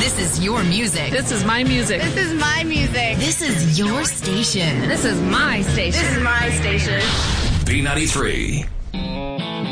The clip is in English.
This is your music. This is my music. This is my music. This is your station. This is my station. This is my station. B93.